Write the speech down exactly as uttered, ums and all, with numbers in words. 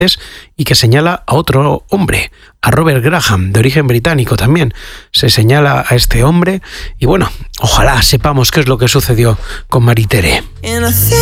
y que señala a otro hombre, a Robert Graham, de origen británico también. Se señala a este hombre y bueno, ojalá sepamos qué es lo que sucedió con Marie Tere.